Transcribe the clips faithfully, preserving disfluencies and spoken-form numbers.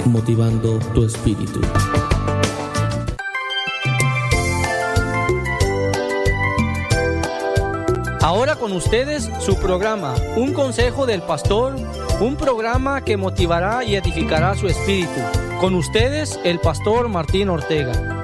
motivando tu espíritu. Ahora con ustedes su programa, Un Consejo del Pastor, un programa que motivará y edificará su espíritu. Con ustedes, el Pastor Martín Ortega.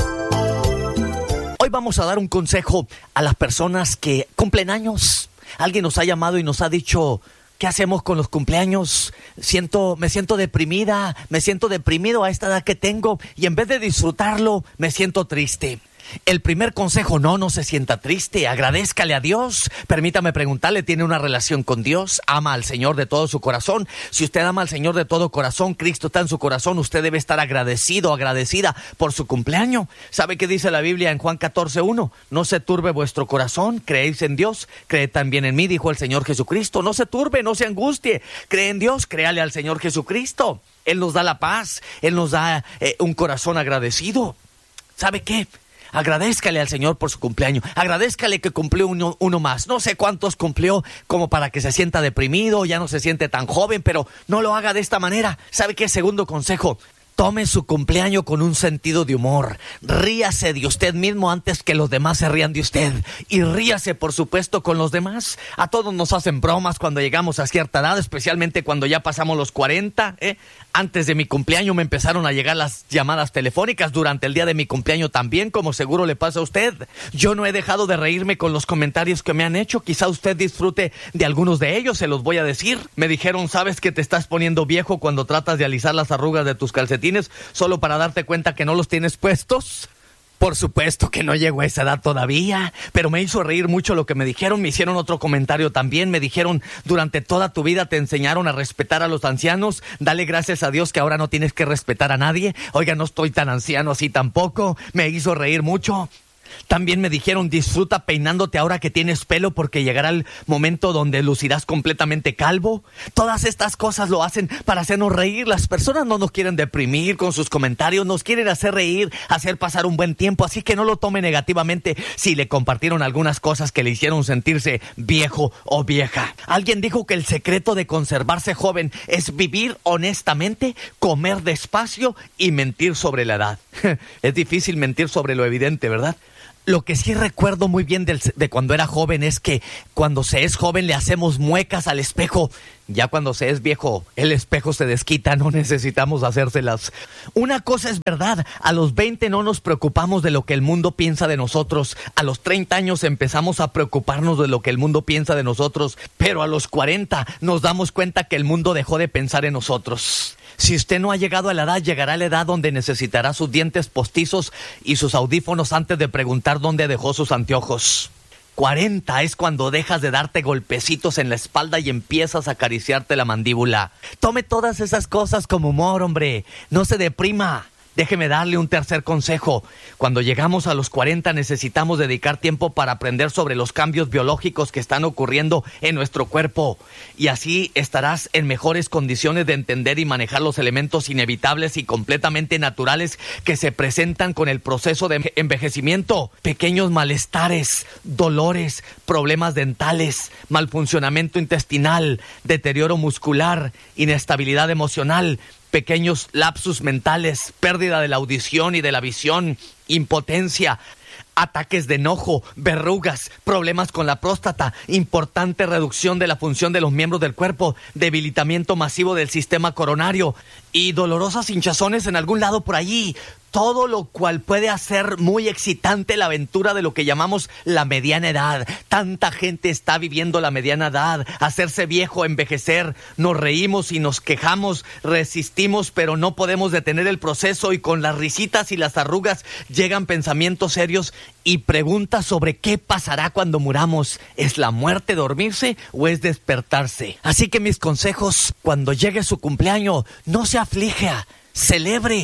Hoy vamos a dar un consejo a las personas que cumplen años. Alguien nos ha llamado y nos ha dicho: ¿qué hacemos con los cumpleaños? Siento, me siento deprimida, me siento deprimido a esta edad que tengo y en vez de disfrutarlo, me siento triste. El primer consejo: no, no se sienta triste, agradézcale a Dios. Permítame preguntarle, ¿tiene una relación con Dios? ¿Ama al Señor de todo su corazón? Si usted ama al Señor de todo corazón, Cristo está en su corazón, usted debe estar agradecido, agradecida por su cumpleaños. ¿Sabe qué dice la Biblia en Juan catorce uno? No se turbe vuestro corazón, creéis en Dios, creed también en mí, dijo el Señor Jesucristo. No se turbe, no se angustie, cree en Dios, créale al Señor Jesucristo. Él nos da la paz, Él nos da eh, un corazón agradecido. ¿Sabe qué? Agradézcale al Señor por su cumpleaños. Agradézcale que cumplió uno, uno más. No sé cuántos cumplió como para que se sienta deprimido, ya no se siente tan joven, pero no lo haga de esta manera. ¿Sabe qué? Segundo consejo: tome su cumpleaños con un sentido de humor. Ríase de usted mismo antes que los demás se rían de usted. Y ríase, por supuesto, con los demás. A todos nos hacen bromas cuando llegamos a cierta edad, especialmente cuando ya pasamos los cuarenta. ¿eh? Antes de mi cumpleaños me empezaron a llegar las llamadas telefónicas. Durante el día de mi cumpleaños también, como seguro le pasa a usted. Yo no he dejado de reírme con los comentarios que me han hecho. Quizá usted disfrute de algunos de ellos, se los voy a decir. Me dijeron: ¿sabes que te estás poniendo viejo cuando tratas de alisar las arrugas de tus calcetines solo para darte cuenta que no los tienes puestos? Por supuesto que no llego a esa edad todavía, pero me hizo reír mucho lo que me dijeron. Me hicieron otro comentario también, me dijeron: durante toda tu vida te enseñaron a respetar a los ancianos, dale gracias a Dios que ahora no tienes que respetar a nadie. Oiga, no estoy tan anciano así tampoco. Me hizo reír mucho. También me dijeron: disfruta peinándote ahora que tienes pelo, porque llegará el momento donde lucirás completamente calvo. Todas estas cosas lo hacen para hacernos reír. Las personas no nos quieren deprimir con sus comentarios, nos quieren hacer reír, hacer pasar un buen tiempo, así que no lo tome negativamente si le compartieron algunas cosas que le hicieron sentirse viejo o vieja. Alguien dijo que el secreto de conservarse joven es vivir honestamente, comer despacio y mentir sobre la edad. Es difícil mentir sobre lo evidente, ¿verdad? Lo que sí recuerdo muy bien del, de cuando era joven es que cuando se es joven le hacemos muecas al espejo. Ya cuando se es viejo, el espejo se desquita, no necesitamos hacérselas. Una cosa es verdad: a los veinte no nos preocupamos de lo que el mundo piensa de nosotros. A los treinta años empezamos a preocuparnos de lo que el mundo piensa de nosotros. Pero a los cuarenta nos damos cuenta que el mundo dejó de pensar en nosotros. Si usted no ha llegado a la edad, llegará a la edad donde necesitará sus dientes postizos y sus audífonos antes de preguntar dónde dejó sus anteojos. cuarenta es cuando dejas de darte golpecitos en la espalda y empiezas a acariciarte la mandíbula. Tome todas esas cosas como humor, hombre. No se deprima. Déjeme darle un tercer consejo. Cuando llegamos a los cuarenta necesitamos dedicar tiempo para aprender sobre los cambios biológicos que están ocurriendo en nuestro cuerpo. Y así estarás en mejores condiciones de entender y manejar los elementos inevitables y completamente naturales que se presentan con el proceso de envejecimiento. Pequeños malestares, dolores, problemas dentales, malfuncionamiento intestinal, deterioro muscular, inestabilidad emocional, pequeños lapsus mentales, pérdida de la audición y de la visión, impotencia, ataques de enojo, verrugas, problemas con la próstata, importante reducción de la función de los miembros del cuerpo, debilitamiento masivo del sistema coronario y dolorosas hinchazones en algún lado por allí. Todo lo cual puede hacer muy excitante la aventura de lo que llamamos la mediana edad. Tanta gente está viviendo la mediana edad, hacerse viejo, envejecer. Nos reímos y nos quejamos, resistimos, pero no podemos detener el proceso, y con las risitas y las arrugas llegan pensamientos serios y preguntas sobre qué pasará cuando muramos. ¿Es la muerte dormirse o es despertarse? Así que mis consejos: cuando llegue su cumpleaños, no se aflija, celebre,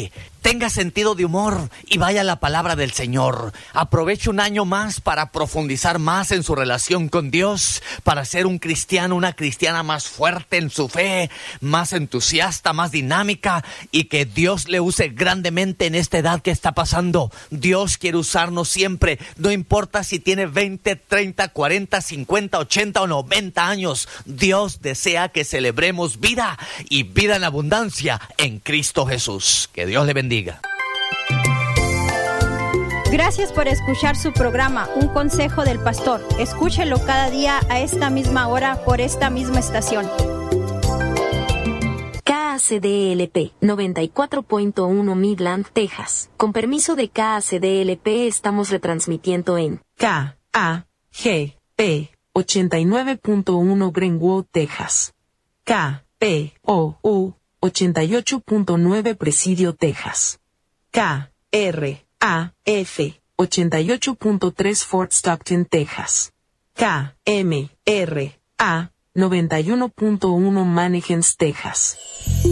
tenga sentido de humor y vaya a la palabra del Señor. Aproveche un año más para profundizar más en su relación con Dios, para ser un cristiano, una cristiana más fuerte en su fe, más entusiasta, más dinámica, y que Dios le use grandemente en esta edad que está pasando. Dios quiere usarnos siempre, no importa si tiene veinte, treinta, cuarenta, cincuenta, ochenta o noventa años. Dios desea que celebremos vida y vida en abundancia en Cristo Jesús. Que Dios le bendiga. Gracias por escuchar su programa, Un Consejo del Pastor. Escúchelo cada día a esta misma hora por esta misma estación. K A C D L P noventa y cuatro punto uno Midland, Texas. Con permiso de K A C D L P estamos retransmitiendo en K A G P ochenta y nueve punto uno Greenwood, Texas. K P O U ochenta y ocho punto nueve Presidio, Texas. K R A F ochenta y ocho punto tres Fort Stockton, Texas. K M R A noventa y uno punto uno Mannequins, Texas.